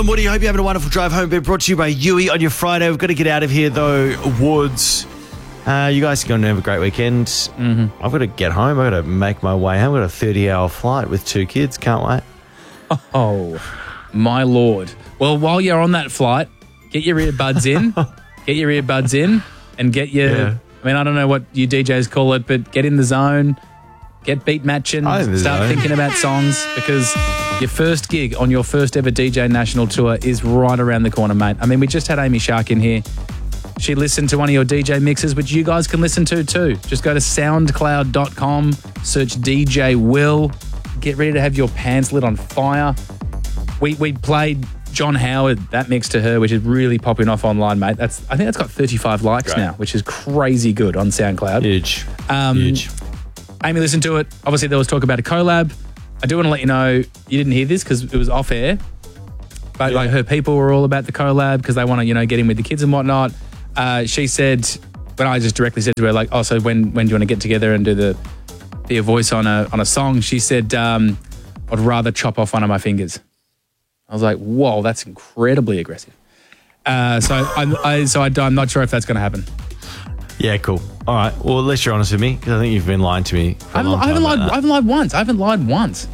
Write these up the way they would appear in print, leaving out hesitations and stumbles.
and Woody. Hope you're having a wonderful drive home. Been brought to you by Yui on your Friday. We've got to get out of here, though. Woods. You guys are going to have a great weekend. Mm-hmm. I've got to get home. I've got to make my way home. I've got a 30-hour flight with 2 kids. Can't wait. Oh, my Lord. Well, while you're on that flight, get your earbuds in. And get your... Yeah. I mean, I don't know what you DJs call it, but get in the zone. Get beat matching. Start thinking about songs, because your first gig on your first ever DJ national tour is right around the corner, mate. I mean, we just had Amy Shark in here. She listened to one of your DJ mixes, which you guys can listen to too. Just go to soundcloud.com, search DJ Will. Get ready to have your pants lit on fire. We played John Howard, that mix to her, which is really popping off online, mate. I think that's got 35 likes now, which is crazy good on SoundCloud. Huge. Amy listened to it. Obviously, there was talk about a collab. I do want to let you know, you didn't hear this because it was off air, but like her people were all about the collab because they want to, get in with the kids and whatnot. She said, when I just directly said to her, like, oh, so when do you want to get together and do your voice on a song? She said, I'd rather chop off one of my fingers. I was like, whoa, that's incredibly aggressive. So I'm not sure if that's going to happen. Yeah, cool. All right. Well, at least you're honest with me, because I think you've been lying to me for a long time. I haven't lied once.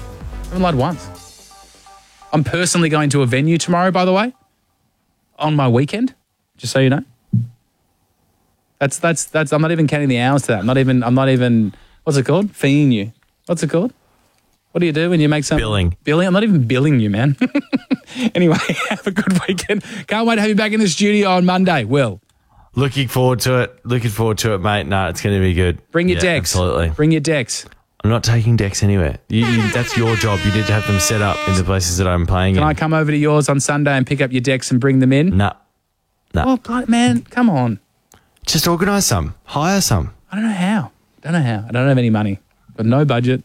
I'm personally going to a venue tomorrow, by the way, on my weekend, just so you know. That's. I'm not even counting the hours to that. I'm not even. What's it called? Feeing you. What's it called? What do you do when you make something? Billing. I'm not even billing you, man. Anyway, have a good weekend. Can't wait to have you back in the studio on Monday. Will. Looking forward to it, mate. No, it's going to be good. Bring your decks. Absolutely. Bring your decks. I'm not taking decks anywhere. That's your job. You need to have them set up in the places that I'm playing in. Can I come over to yours on Sunday and pick up your decks and bring them in? No. Oh, man, come on. Just organise some. Hire some. I don't know how. I don't have any money. Got no budget.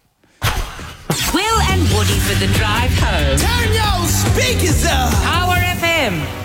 Will and Woody for the drive home. Turn your speakers up. Power FM.